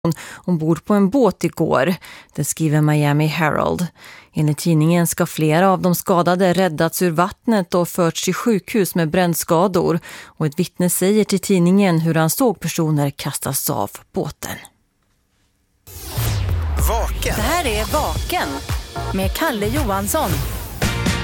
ombord på en båt igår, det skriver Miami Herald. Enligt tidningen ska flera av de skadade räddats ur vattnet och förts till sjukhus med brännskador, och ett vittne säger till tidningen hur han såg personer kastas av båten. Vaken. Det här är Vaken med Kalle Johansson.